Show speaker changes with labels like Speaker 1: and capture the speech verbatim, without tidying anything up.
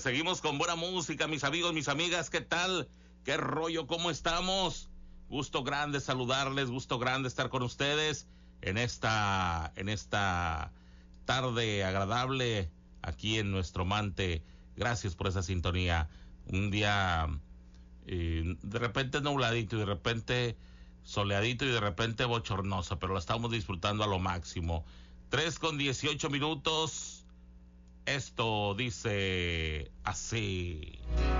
Speaker 1: pues seguimos con buena música, mis amigos, mis amigas, ¿qué tal? ¿Qué rollo? ¿Cómo estamos? Gusto grande saludarles, gusto grande estar con ustedes en esta, en esta tarde agradable aquí en nuestro Mante. Gracias por esa sintonía. Un día eh, de repente nubladito y de repente soleadito y de repente bochornoso, pero lo estamos disfrutando a lo máximo. Tres con dieciocho minutos. Esto dice así.